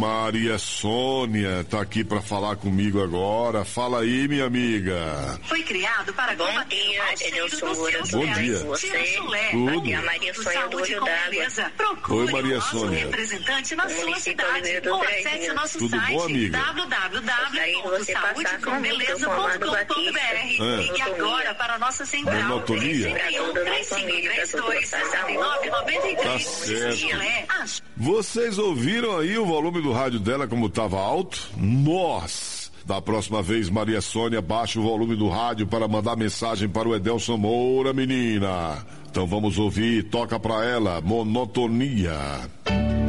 Maria Sônia tá aqui para falar comigo agora. Fala aí, minha amiga. Foi criado para bom dia, Edilson. Bom dia. Tudo. Aqui é a Maria Sônia do Olho d'Água. Oi, Maria Sônia. Representante na sua cidade. Ou acesse nosso Tudo site bom, amiga? www.saudecambeleza.com.br. Ligue agora para a nossa central. Monotonia? 3532-6993. Tá certo. Vocês ouviram aí o volume do rádio dela como estava alto? Nossa! Da próxima vez, Maria Sônia, baixa o volume do rádio para mandar mensagem para o Edelson Moura, menina. Então vamos ouvir, toca pra ela, Monotonia.